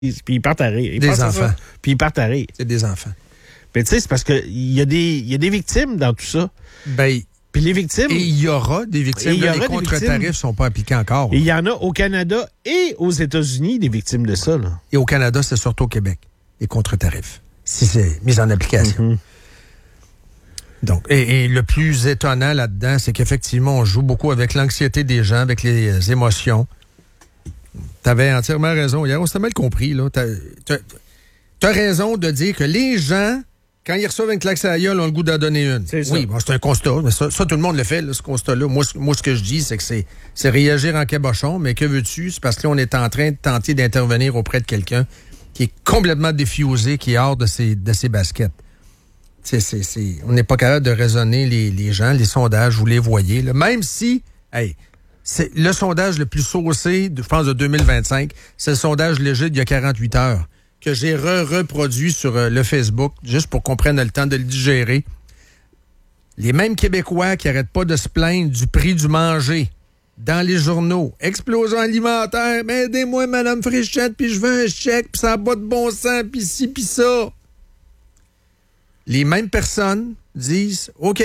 puis ils partent à rire. Des enfants. Puis ils partent à rire. C'est des enfants. Mais tu sais, c'est parce qu'il y a des victimes dans tout ça. Ben, puis les victimes... Et il y aura des victimes. Les contre-tarifs ne sont pas appliqués encore. Et il y en a au Canada et aux États-Unis, des victimes de ça. Là. Et au Canada, c'est surtout au Québec, les contre-tarifs, si c'est mis en application. Donc, et le plus étonnant là-dedans, c'est qu'effectivement, on joue beaucoup avec l'anxiété des gens, avec les émotions. T'avais entièrement raison. Hier, on s'était mal compris. T'as raison de dire que les gens, quand ils reçoivent une claque sur la gueule, ont le goût d'en donner une. C'est ça. Oui, bon, c'est un constat. Mais ça, tout le monde le fait, là, ce constat-là. Moi, ce que je dis, c'est que c'est réagir en cabochon. Mais que veux-tu? C'est parce que là, on est en train de tenter d'intervenir auprès de quelqu'un qui est complètement défusé, qui est hors de ses baskets. On n'est pas capable de raisonner les gens, les sondages, vous les voyez. Là. Même si, c'est le sondage le plus saucé, je pense, de 2025, c'est le sondage léger d'il y a 48 heures, que j'ai reproduit sur le Facebook, juste pour qu'on prenne le temps de le digérer. Les mêmes Québécois qui n'arrêtent pas de se plaindre du prix du manger dans les journaux. Explosion alimentaire, mais aidez-moi, Madame Fréchette, puis je veux un chèque, puis ça n'a pas de bon sens, puis ci, puis ça. Les mêmes personnes disent « OK,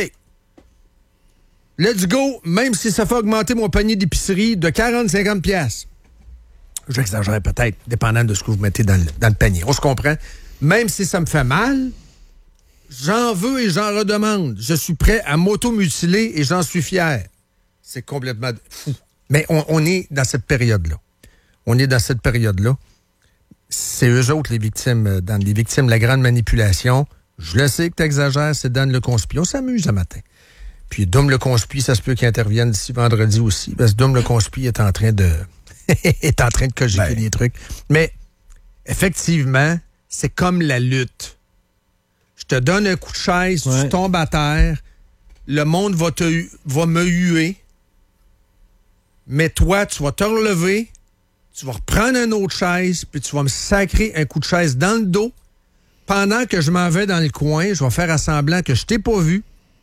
let's go, même si ça fait augmenter mon panier d'épicerie de 40-50 $. J'exagère peut-être, dépendant de ce que vous mettez dans le panier. On se comprend. Même si ça me fait mal, j'en veux et j'en redemande. Je suis prêt à m'auto-mutiler et j'en suis fier. » C'est complètement fou. Mais on est dans cette période-là. C'est eux autres, les victimes, de la grande manipulation. Je le sais que tu exagères, c'est Dan Leconspi. On s'amuse ce matin. Puis Dom Leconspi, ça se peut qu'il intervienne d'ici vendredi aussi. Parce que Dom Leconspi est en train de cogiter des trucs. Mais effectivement, c'est comme la lutte. Je te donne un coup de chaise, tu tombes à terre, le monde va me huer, mais toi, tu vas te relever, tu vas reprendre une autre chaise, puis tu vas me sacrer un coup de chaise dans le dos. Pendant que je m'en vais dans le coin, je vais faire à semblant que je t'ai pas vu.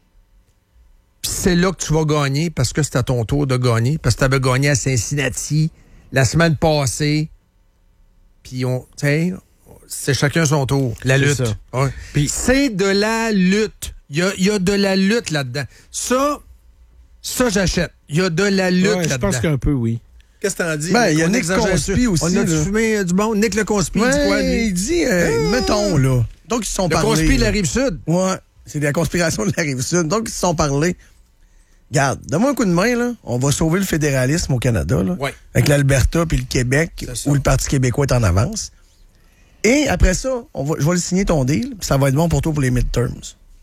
Puis c'est là que tu vas gagner parce que c'est à ton tour de gagner. Parce que tu avais gagné à Cincinnati la semaine passée. Puis c'est chacun son tour. La lutte. Ouais. Puis c'est de la lutte. Il y a de la lutte là-dedans. Ça j'achète. Il y a de la lutte là-dedans. Je pense qu'un peu, oui. Qu'est-ce que t'en dis? Il y a Nick Leconspi aussi. On a fumé du bon. Nick Leconspi, il dit quoi, lui? Il dit, mettons, là. Donc, ils se sont parlé. Leconspi de la Rive-Sud. Ouais, c'est de la conspiration de la Rive-Sud. Donc, ils se sont parlé. Regarde, donne-moi un coup de main, là. On va sauver le fédéralisme au Canada, là. Ouais. Avec l'Alberta puis le Québec, où le Parti québécois est en avance. Et après ça, je vais le signer ton deal, puis ça va être bon pour toi pour les midterms.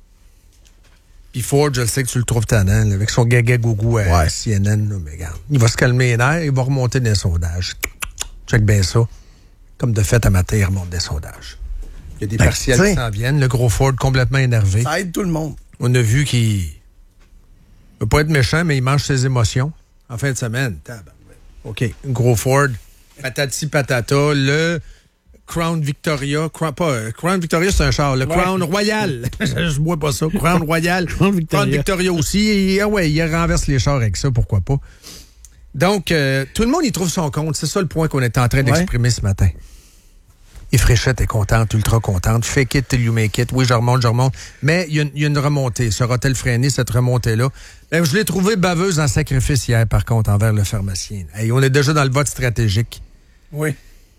Puis Ford, je le sais que tu le trouves tannant, là, avec son gaga-gougou à CNN. Là, mais regarde, il va se calmer les nerfs, il va remonter des sondages. Check bien ça. Comme de fait, à matin, il remonte des sondages. Il y a des partiels qui s'en viennent. Le gros Ford complètement énervé. Ça aide tout le monde. On a vu qu'il ne veut pas être méchant, mais il mange ses émotions en fin de semaine. OK, gros Ford, patati patata, le Crown Victoria. Crown Victoria, c'est un char. Le Crown Royal. Je bois pas ça. Crown Royal. Crown Victoria aussi. Et, il renverse les chars avec ça, pourquoi pas. Donc, tout le monde y trouve son compte. C'est ça le point qu'on est en train d'exprimer ce matin. Et Fréchette est contente, ultra contente. Fake it till you make it. Oui, je remonte. Mais il y a une remontée. Sera-t-elle freinée, cette remontée-là? Je l'ai trouvée baveuse en sacrifice hier, par contre, envers le pharmacien. Hey, on est déjà dans le vote stratégique. Oui.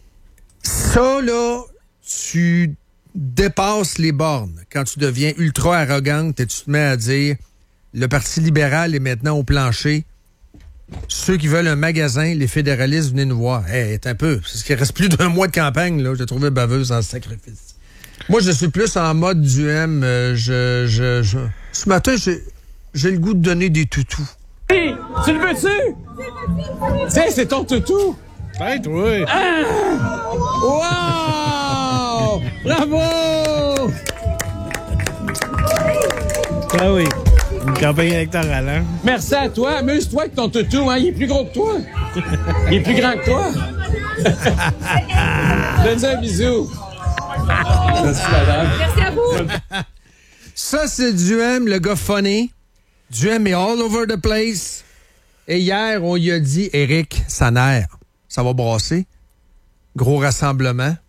Ça, là, tu dépasses les bornes quand tu deviens ultra arrogante et tu te mets à dire le Parti libéral est maintenant au plancher. Ceux qui veulent un magasin, les fédéralistes, venez nous voir. Un peu. C'est qu'il reste plus d'un mois de campagne, là. J'ai trouvé baveuse en sacrifice. Moi, je suis plus en mode du M. Ce matin, j'ai le goût de donner des toutous. Hey, tu le veux-tu? Tiens, c'est ton toutou. Peut-être, oui. Ah! Wow! Bravo! Ah oui. Une campagne électorale, hein? Merci à toi. Amuse-toi avec ton toutou, hein? Il est plus gros que toi. Il est plus grand que toi. Donne-lui un bisou. Merci, madame. Merci à vous. Ça, c'est Duhem, le gars funny. Duhem est all over the place. Et hier, on lui a dit, Éric Saner, ça va brasser. gros rassemblement.